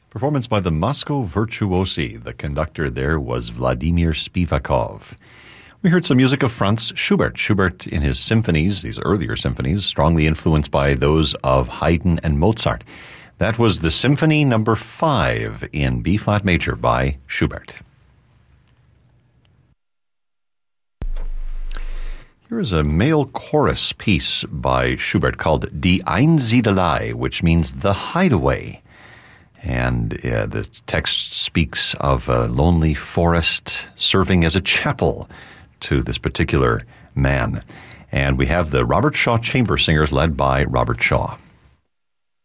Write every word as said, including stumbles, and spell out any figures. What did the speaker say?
Performance by the Moscow Virtuosi. The conductor there was Vladimir Spivakov. We heard some music of Franz Schubert. Schubert in his symphonies, these earlier symphonies, strongly influenced by those of Haydn and Mozart. That was the Symphony Number Five in B-flat major by Schubert. Here is a male chorus piece by Schubert called Die Einsiedelei, which means the hideaway. And uh, the text speaks of a lonely forest serving as a chapel to this particular man. And we have the Robert Shaw Chamber Singers led by Robert Shaw.